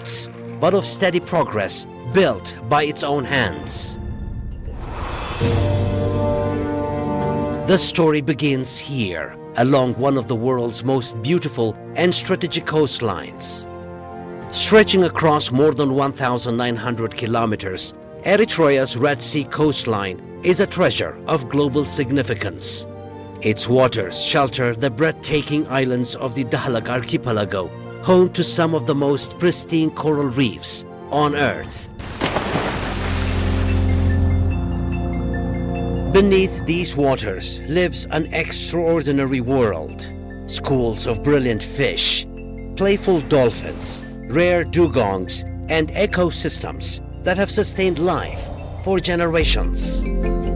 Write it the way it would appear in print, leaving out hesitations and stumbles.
shortcuts, but of steady progress built by its own hands. The story begins here, along one of the world's most beautiful and strategic coastlines. Stretching across more than 1,900 kilometers, Eritrea's Red Sea coastline is a treasure of global significance. Its waters shelter the breathtaking islands of the Dahlak archipelago, home to some of the most pristine coral reefs on Earth. Beneath these waters lives an extraordinary world. Schools of brilliant fish, playful dolphins, rare dugongs, and ecosystems that have sustained life for generations.